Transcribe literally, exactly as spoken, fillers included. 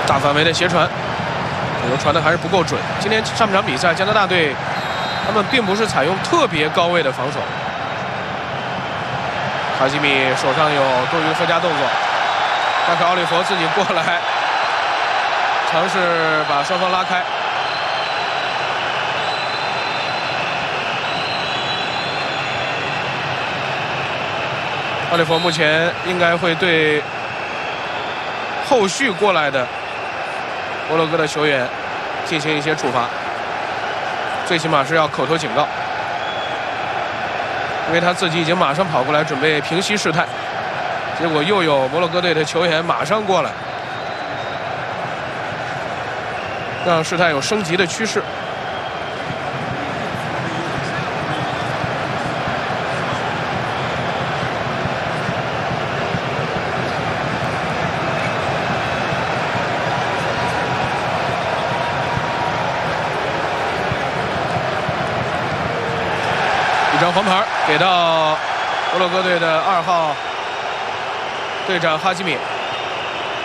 大范围的斜传，这球传的还是不够准。今天上半场比赛，加拿大队他们并不是采用特别高位的防守。哈基米手上有多余的附加动作，麦克奥利弗自己过来，尝试把双方拉开。奥利弗目前应该会对后续过来的摩洛哥的球员进行一些处罚，最起码是要口头警告，因为他自己已经马上跑过来准备平息事态，结果又有摩洛哥队的球员马上过来，让事态有升级的趋势。一张黄牌给到摩洛哥队的二号队长哈基米。